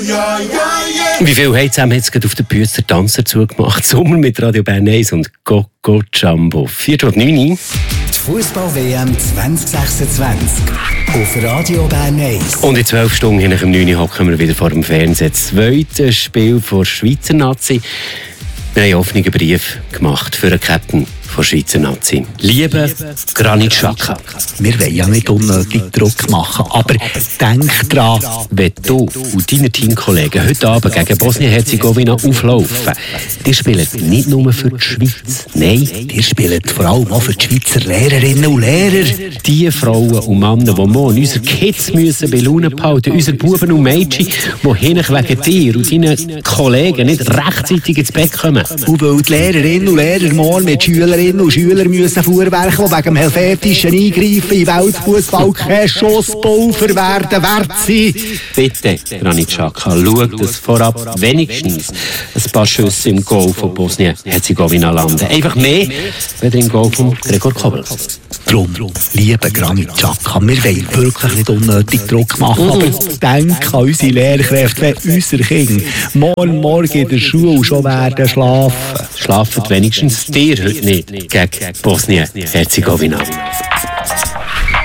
Wie viel haben jetzt gerade auf den Büsser Tanzer zugemacht? Sommer mit Radio Bern 1 und Coco Jumbo. 4:09. Die Fußball-WM 2026 auf Radio Bern 1. Und in 12 Stunden nach dem 9 hocken wir wieder vor dem Fernsehen. Zweites Spiel vor Schweizer Nazi. Wir haben einen offenen Brief gemacht für den Captain von Schweizer Nazi. Liebe Granit Xhaka. Wir wollen ja nicht unnötig Druck machen, aber denk dran, Wenn du und deine Teamkollegen heute Abend gegen Bosnien-Herzegowina auflaufen, die spielen nicht nur für die Schweiz, nein, ihr spielt vor allem auch für die Schweizer Lehrerinnen und Lehrer. die Frauen und Männer, die morgen unsere Kids müssen bei Laune behalten, unsere Buben und Mädchen, die hinten wegen dir und deinen Kollegen nicht rechtzeitig ins Bett kommen. Und weil die Lehrerinnen und Lehrer morgen mit Schülerinnen und Schülern müssen vorwerken, die wegen dem helvetischen Eingreifen in Weltfußball kein Schusspulver werden wert sein. Bitte, Granit Xhaka, schau, dass vorab wenigstens ein paar Schüsse im Goal von Bosnien-Herzegowina landen. Einfach mehr, wenn im Goal von Gregor Kobel. Drum, liebe Granit Xhaka, wir wollen wirklich nicht unnötig Druck machen, aber denk an unsere Lehrkräfte, wenn unsere Kinder morgen in der Schule schon werden schlafen. Schlafen wenigstens dir heute nicht gegen Bosnien-Herzegowina.